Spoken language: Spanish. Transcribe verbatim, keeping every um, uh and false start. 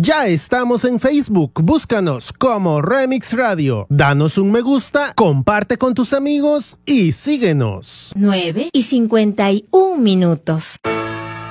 Ya estamos en Facebook, búscanos como Remix Radio. Danos un me gusta, comparte con tus amigos y síguenos. nueve y cincuenta y un minutos.